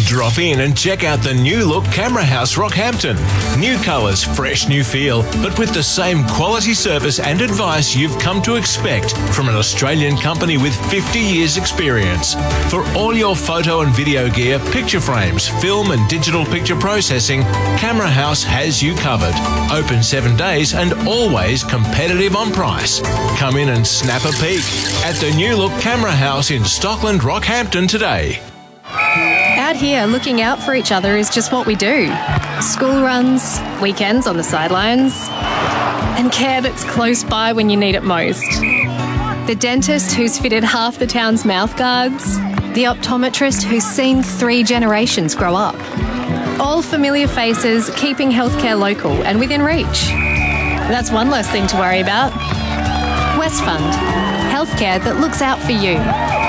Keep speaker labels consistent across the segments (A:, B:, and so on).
A: Drop in and check out the new look Camera House Rockhampton. New colours, fresh new feel, but with the same quality service and advice you've come to expect from an Australian company with 50 years experience. For all your photo and video gear, picture frames, film and digital picture processing, Camera House has you covered. Open 7 days and always competitive on price. Come in and snap a peek at the new look Camera House in Stockland, Rockhampton today.
B: Out here, looking out for each other is just what we do. School runs, weekends on the sidelines, and care that's close by when you need it most. The dentist who's fitted half the town's mouth guards, the optometrist who's seen 3 generations grow up. All familiar faces keeping healthcare local and within reach. That's one less thing to worry about. Westfund, healthcare that looks out for you.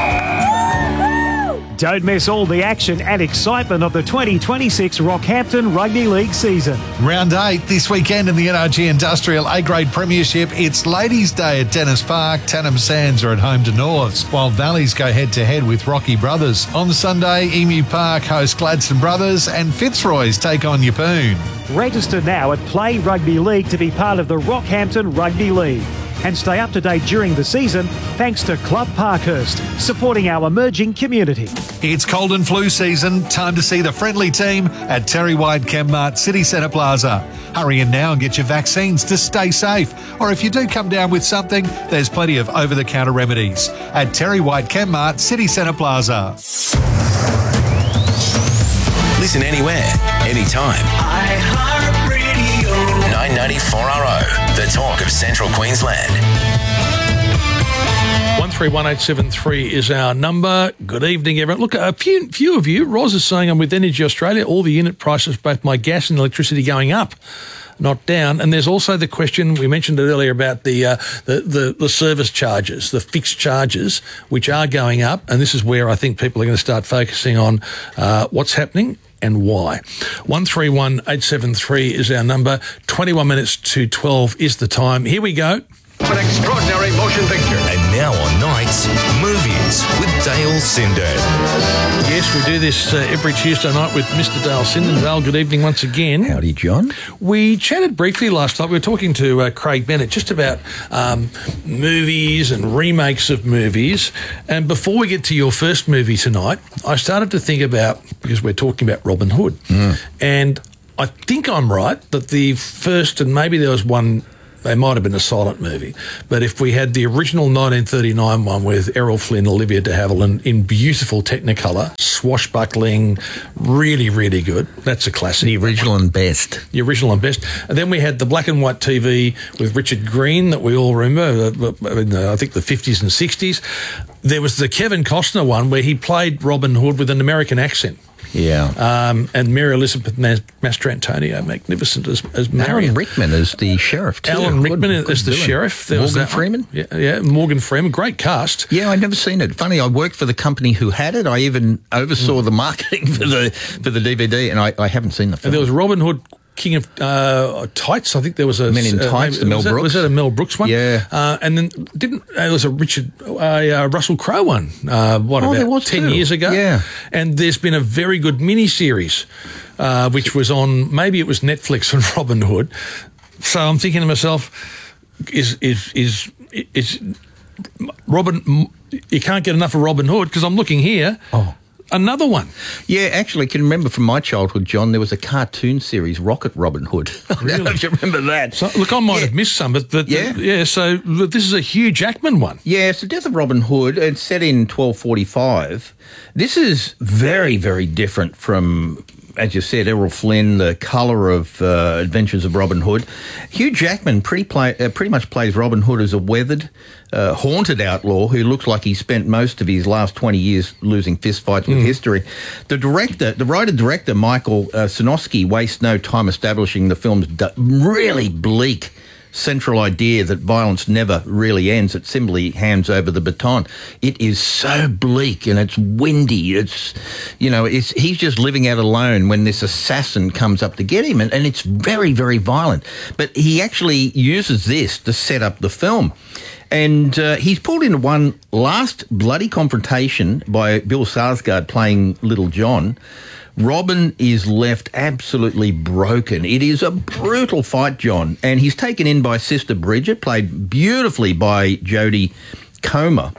C: Don't miss all the action and excitement of the 2026 Rockhampton Rugby League season.
D: Round 8 this weekend in the NRG Industrial A-Grade Premiership. It's Ladies' Day at Dennis Park. Tannum Sands are at home to Norths, while Valleys go head-to-head with Rocky Brothers. On Sunday, Emu Park host Gladstone Brothers and Fitzroy's take on Yeppoon.
C: Register now at Play Rugby League to be part of the Rockhampton Rugby League. And stay up to date during the season thanks to Club Parkhurst, supporting our emerging community.
D: It's cold and flu season. Time to see the friendly team at Terry White Chemmart City Centre Plaza. Hurry in now and get your vaccines to stay safe. Or if you do come down with something, there's plenty of over-the-counter remedies at Terry White Chemmart City Centre Plaza.
A: Listen anywhere, anytime. iHeartRadio. 994RO, the talk of Central Queensland.
E: 131873 is our number. Good evening, everyone. Look, a few of you, Roz is saying I'm with Energy Australia, all the unit prices, both my gas and electricity going up, not down. And there's also the question, we mentioned it earlier, about the service charges, the fixed charges, which are going up. And this is where I think people are going to start focusing on what's happening and why. 131873 is our number. 21 minutes to 12 is the time. Here we go.
F: An extraordinary motion picture.
A: And now on Nights, Movies with Dale Sinden.
E: Yes, we do this every Tuesday night with Mr. Dale Sinden. Dale, good evening once again.
G: Howdy, John.
E: We chatted briefly last night. We were talking to Craig Bennett just about movies and remakes of movies. And before we get to your first movie tonight, I started to think about, because we're talking about Robin Hood, and I think I'm right that the first, and maybe there was one, they might have been a silent movie, but if we had the original 1939 one with Errol Flynn, Olivia de Havilland in beautiful Technicolor, swashbuckling, really, really good. That's a classic.
G: The original and best.
E: The original and best. And then we had the black and white TV with Richard Green that we all remember, I think the 50s and 60s. There was the Kevin Costner one where he played Robin Hood with an American accent.
G: Yeah.
E: And Mary Elizabeth Mastrantonio, magnificent as Marion.
G: Alan Rickman as the sheriff too.
E: Alan Rickman as the sheriff. There
G: Morgan Freeman.
E: Yeah, Morgan Freeman. Great cast.
G: Yeah, I'd never seen it. Funny, I worked for the company who had it. I even oversaw the marketing for the DVD, and I haven't seen the film.
E: And there was Robin Hood, King of Tights. I think there was a
G: Men in Tights, the Mel Brooks.
E: Was that a Mel Brooks one?
G: Yeah.
E: And then there was a Russell Crowe one. About 10 years ago?
G: Yeah.
E: And there's been a very good mini-series, which was on, maybe it was Netflix on Robin Hood. So I'm thinking to myself, is Robin? You can't get enough of Robin Hood, because I'm looking here. Oh. Another one.
G: Yeah, actually, I can remember from my childhood, John, there was a cartoon series, Rocket Robin Hood.
E: Really?
G: I don't know if you remember that.
E: So, look, I might have missed some, but so this is a Hugh Jackman one.
G: Yeah, it's the Death of Robin Hood. It's set in 1245. This is very, very different from, as you said, Errol Flynn, the colour of Adventures of Robin Hood. Hugh Jackman pretty much plays Robin Hood as a weathered, haunted outlaw who looks like he spent most of his last 20 years losing fistfights with history. The writer-director, Michael Sinosky, wastes no time establishing the film's really bleak central idea that violence never really ends. It simply hands over the baton. It is so bleak and it's windy. He's just living out alone when this assassin comes up to get him, and it's very, very violent. But he actually uses this to set up the film. And he's pulled into one last bloody confrontation by Bill Skarsgård playing Little John. Robin is left absolutely broken. It is a brutal fight, John. And he's taken in by Sister Bridget, played beautifully by Jodie Comer.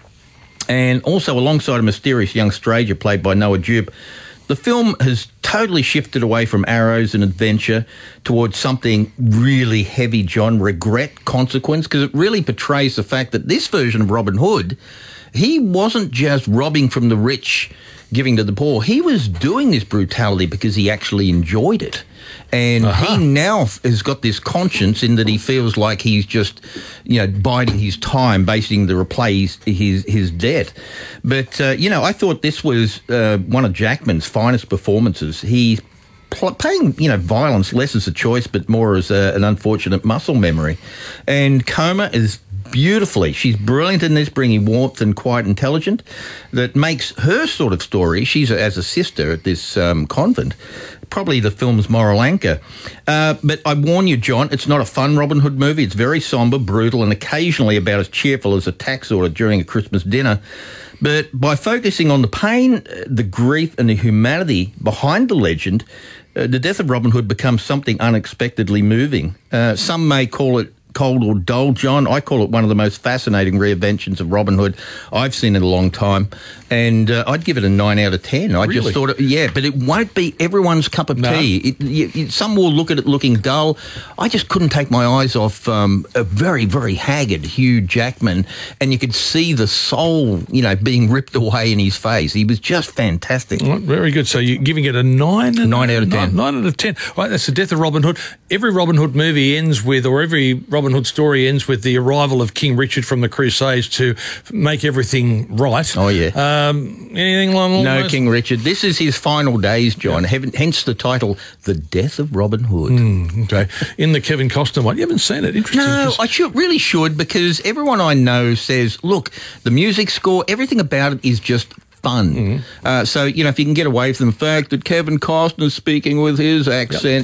G: And also alongside a mysterious young stranger played by Noah Jupe. The film has totally shifted away from arrows and adventure towards something really heavy, John, regret, consequence, because it really portrays the fact that this version of Robin Hood, he wasn't just robbing from the rich, giving to the poor. He was doing this brutality because he actually enjoyed it. And he now has got this conscience in that he feels like he's just, biding his time, basically to repay his debt. But, I thought this was one of Jackman's finest performances. He's playing, violence less as a choice, but more as an unfortunate muscle memory. And Comer is beautifully. She's brilliant in this, bringing warmth and quite intelligent. That makes her sort of story, she's as a sister at this convent, probably the film's moral anchor. But I warn you, John, it's not a fun Robin Hood movie. It's very sombre, brutal, and occasionally about as cheerful as a tax order during a Christmas dinner. But by focusing on the pain, the grief, and the humanity behind the legend, the death of Robin Hood becomes something unexpectedly moving. Some may call it cold or dull, John. I call it one of the most fascinating reinventions of Robin Hood I've seen in a long time. And I'd give it a 9 out of 10. I just thought, but it won't be everyone's cup of tea. Some will look at it looking dull. I just couldn't take my eyes off a very, very haggard Hugh Jackman, and you could see the soul, being ripped away in his face. He was just fantastic.
E: Well, very good. So you're giving it a 9?
G: 9 out of 10.
E: 9 out of 10. Right, that's the death of Robin Hood. Every Robin Hood movie ends with, or every Robin Hood story ends with the arrival of King Richard from the Crusades to make everything right.
G: Oh, yeah.
E: Anything along
G: No,
E: those?
G: King Richard. This is his final days, John. Hence the title, The Death of Robin Hood.
E: Okay. In the Kevin Costner one. You haven't seen it. Interesting.
G: No, I really should, because everyone I know says, look, the music score, everything about it is just fun. So, if you can get away from the fact that Kevin Costner's speaking with his accent,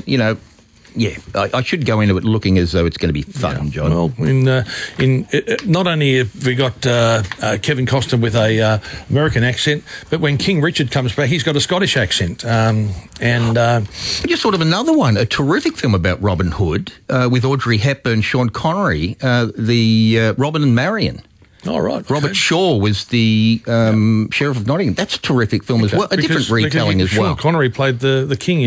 G: I should go into it looking as though it's going to be fun, John.
E: Well, not only have we got Kevin Costner with a American accent, but when King Richard comes back, he's got a Scottish accent.
G: Just sort of another one, a terrific film about Robin Hood with Audrey Hepburn, Sean Connery, the Robin and Marion.
E: Oh, right. Okay.
G: Robert Shaw was the Sheriff of Nottingham. That's a terrific film as well. A different retelling as well.
E: Sean Connery played the king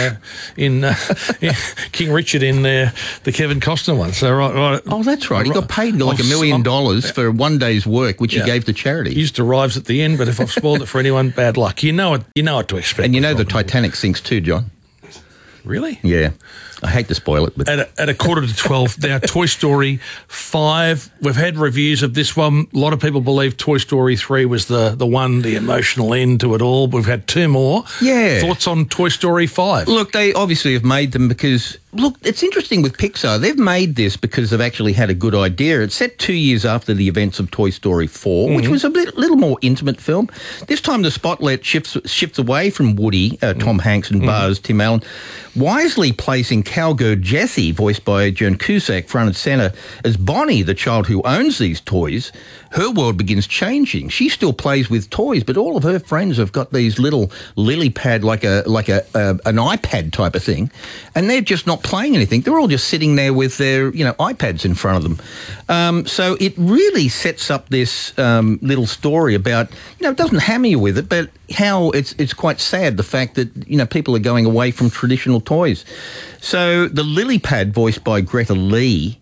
E: in King Richard in the Kevin Costner one. So right.
G: Oh, that's right. He got paid like $1 million for one day's work, which he gave to charity.
E: He just arrives at the end, but if I've spoiled it for anyone, bad luck. You know what to expect.
G: And the Titanic sinks too, John.
E: Really?
G: Yeah. I hate to spoil it, but
E: at 11:45 now, Toy Story 5. We've had reviews of this one. A lot of people believe Toy Story 3 was the one, the emotional end to it all. We've had 2 more.
G: Yeah.
E: Thoughts on Toy Story 5?
G: Look, they obviously have made them because, it's interesting with Pixar. They've made this because they've actually had a good idea. It's set 2 years after the events of Toy Story 4, which was a little more intimate film. This time the spotlight shifts away from Woody, Tom Hanks and Buzz, Tim Allen, wisely placing cowgirl Jessie, voiced by Joan Cusack, front and centre, as Bonnie, the child who owns these toys. Her world begins changing. She still plays with toys, but all of her friends have got these little lily pad, like an iPad type of thing, and they're just not playing anything. They're all just sitting there with their iPads in front of them. So it really sets up this little story about it doesn't hammer you with it, but how it's quite sad the fact that people are going away from traditional toys. So the lily pad, voiced by Greta Lee,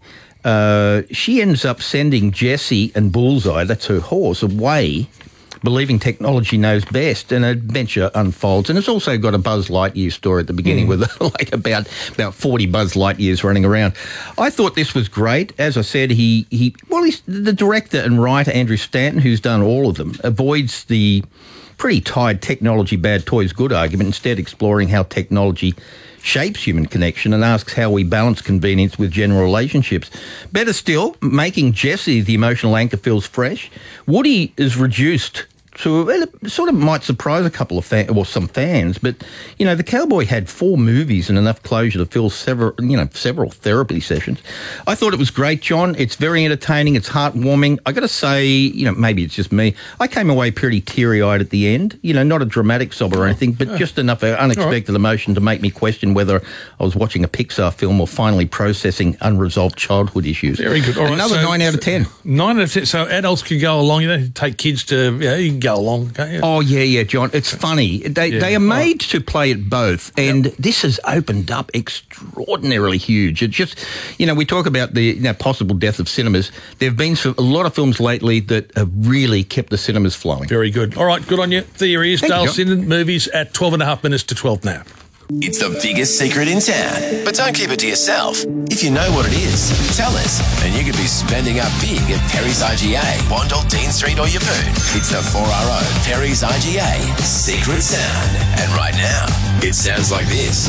G: she ends up sending Jessie and Bullseye, that's her horse, away, believing technology knows best, and an adventure unfolds. And it's also got a Buzz Lightyear story at the beginning with about 40 Buzz Lightyears running around. I thought this was great. As I said, he's the director and writer, Andrew Stanton, who's done all of them, avoids the pretty tired technology bad toys good argument, instead exploring how technology shapes human connection and asks how we balance convenience with general relationships. Better still, making Jessie the emotional anchor feels fresh. Woody is reduced it sort of might surprise a couple of some fans, but, you know, the Cowboy had 4 movies and enough closure to fill several therapy sessions. I thought it was great, John. It's very entertaining. It's heartwarming. I got to say, you know, maybe it's just me. I came away pretty teary-eyed at the end. You know, not a dramatic sob or anything, but just enough unexpected emotion to make me question whether I was watching a Pixar film or finally processing unresolved childhood issues.
E: Very good. All right,
G: another 9 out of 10.
E: 9 out of 10. So adults can go along. You don't have to take kids to, you can go along, can't you?
G: Oh, yeah, John. It's funny. They are made to play at both, and this has opened up extraordinarily huge. It just, you know, we talk about the possible death of cinemas. There have been a lot of films lately that have really kept the cinemas flowing.
E: Very good. All right, good on you. There he is, Dale Sinden, movies at 12.5 minutes to 12 now.
H: It's the biggest secret in town, but don't keep it to yourself. If you know what it is, tell us, and you could be spending up big at Perry's IGA, Wandle, Dean Street or Yeppoon. It's the 4RO Perry's IGA Secret Sound. And right now, it sounds like this.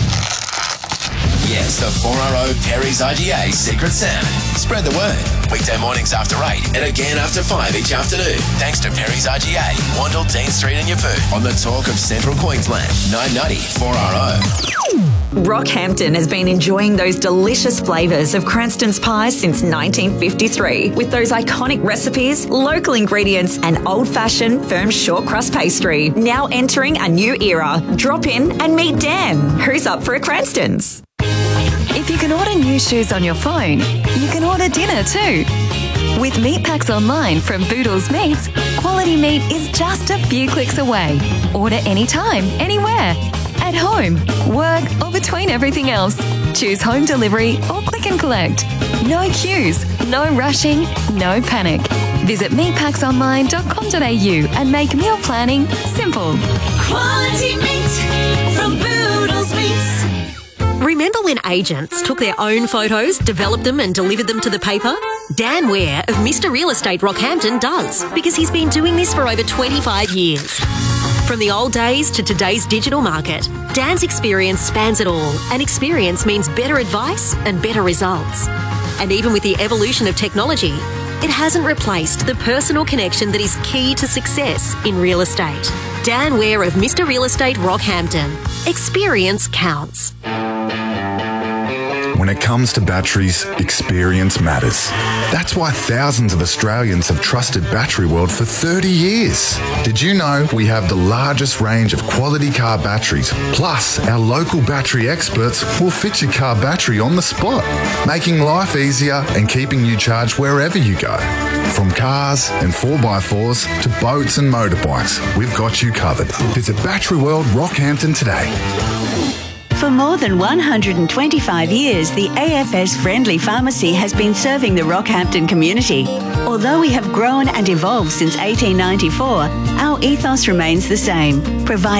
H: Yes, the 4RO Perry's IGA Secret Sound. Spread the word. Weekday mornings after 8 and again after 5 each afternoon. Thanks to Perry's IGA, Wandle, Dean Street and Yeppoon. On the talk of Central Queensland, 990 4RO.
I: Rockhampton has been enjoying those delicious flavours of Cranston's pies since 1953. With those iconic recipes, local ingredients and old-fashioned firm short crust pastry. Now entering a new era. Drop in and meet Dan, who's up for a Cranston's.
J: If you can order new shoes on your phone, you can order dinner too. With Meat Packs Online from Boodles Meats, quality meat is just a few clicks away. Order anytime, anywhere. At home, work or between everything else. Choose home delivery or click and collect. No queues, no rushing, no panic. Visit meatpacksonline.com.au and make meal planning simple.
K: Quality meat from Boodles Meats. Remember when agents took their own photos, developed them and delivered them to the paper? Dan Ware of Mr. Real Estate Rockhampton does, because he's been doing this for over 25 years. From the old days to today's digital market, Dan's experience spans it all, and experience means better advice and better results. And even with the evolution of technology, it hasn't replaced the personal connection that is key to success in real estate. Dan Ware of Mr. Real Estate Rockhampton. Experience counts.
L: When it comes to batteries, experience matters. That's why thousands of Australians have trusted Battery World for 30 years. Did you know we have the largest range of quality car batteries? Plus, our local battery experts will fit your car battery on the spot, making life easier and keeping you charged wherever you go. From cars and 4x4s to boats and motorbikes, we've got you covered. Visit Battery World Rockhampton today.
M: For more than 125 years, the AFS Friendly Pharmacy has been serving the Rockhampton community. Although we have grown and evolved since 1894, our ethos remains the same, providing